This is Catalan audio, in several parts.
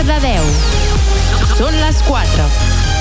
de 10. Són les 4.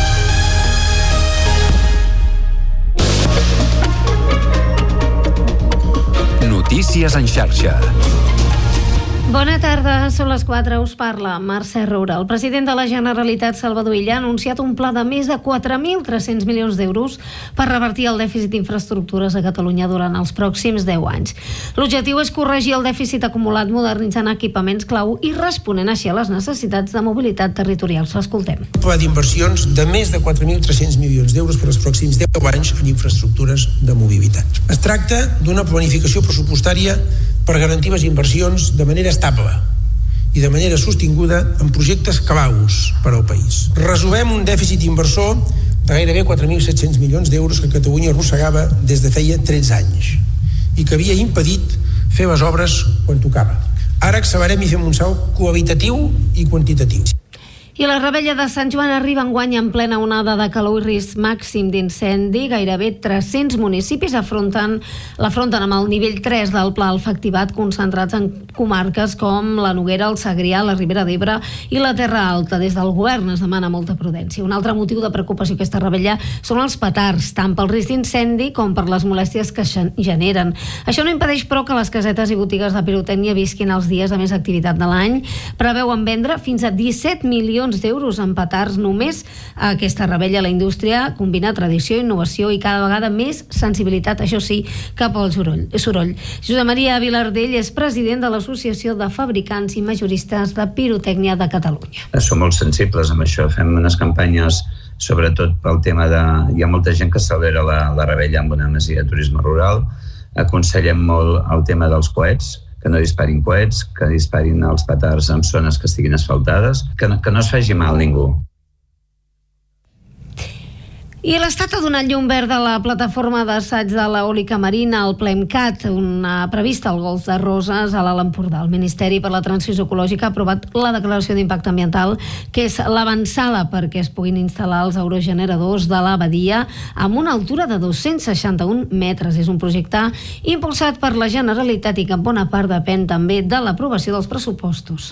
Notícies en xarxa. Bona tarda, són les 4, us parla Mercè Roura. El president de la Generalitat, Salvador Illa, ha anunciat un pla de més de 4.300 milions d'euros per revertir el dèficit d'infraestructures a Catalunya durant els pròxims 10 anys. L'objectiu és corregir el dèficit acumulat modernitzant equipaments clau i responent així a les necessitats de mobilitat territorial. L'escoltem. Un pla d'inversions de més de 4.300 milions d'euros per als pròxims 10 anys en infraestructures de mobilitat. Es tracta d'una planificació pressupostària per garantir les inversions de manera estable i de manera sostinguda en projectes claus per al país. Resolem un dèficit inversor de gairebé 4.700 milions d'euros que Catalunya arrossegava des de feia 13 anys i que havia impedit fer les obres quan tocava. Ara accelerem i fem un salt qualitatiu i quantitatiu. I la Revetlla de Sant Joan arriba enguany en plena onada de calor i risc màxim d'incendi. Gairebé 300 municipis l'afronten amb el nivell 3 del Pla Alfa activat, concentrats en comarques com la Noguera, el Segrià, la Ribera d'Ebre i la Terra Alta. Des del govern es demana molta prudència. Un altre motiu de preocupació a aquesta Revetlla són els petards, tant pel risc d'incendi com per les molèsties que generen. Això no impedeix, però, que les casetes i botigues de pirotècnia visquin els dies de més activitat de l'any. Preveuen vendre fins a 17 milions d'euros en petards només a aquesta Revetlla. La indústria combina tradició, innovació i cada vegada més sensibilitat, això sí, cap al soroll. Josep Maria Vilardell és president de l'Associació de Fabricants i Majoristes de Pirotècnia de Catalunya. Som molt sensibles amb això, fem unes campanyes sobretot pel tema de... Hi ha molta gent que celebra la Revetlla amb una masia de turisme rural, aconsellem molt el tema dels coets, que no disparin coets, que disparin els petards en zones que estiguin asfaltades, que no es faci mal ningú. I l'Estat ha donat llum verd a la plataforma d'assaig de l'eòlica marina, el PLEMCAT, prevista al Golf de Roses, a l'Alt Empordà. El Ministeri per la Transició Ecològica ha aprovat la declaració d'impacte ambiental, que és l'avançada perquè es puguin instal·lar els aerogeneradors de la badia amb una altura de 261 metres. És un projecte impulsat per la Generalitat i que en bona part depèn també de l'aprovació dels pressupostos.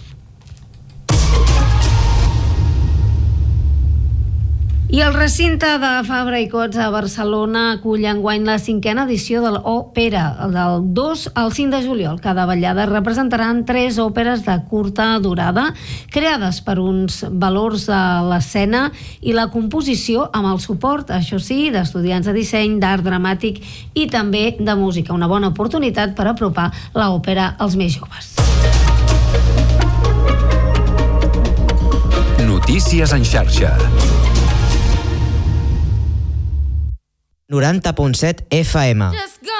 I el recinte de Fabra i Coats a Barcelona acull enguany la 5a edició de l'Òpera, del 2 al 5 de juliol. Cada ballada representaran 3 òperes de curta durada, creades per uns valors de l'escena i la composició amb el suport, això sí, d'estudiants de disseny, d'art dramàtic i també de música. Una bona oportunitat per apropar l'òpera als més joves. Notícies en xarxa. 90.7 FM.